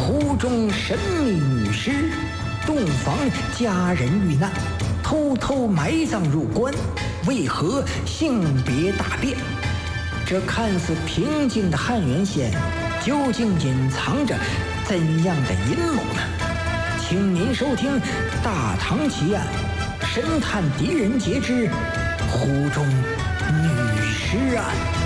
湖中神秘女尸，洞房佳人遇难，偷偷埋葬入棺，为何性别大变？这看似平静的汉源县，究竟隐藏着怎样的阴谋呢？请您收听《大唐奇案》，神探狄仁杰之湖中女尸案。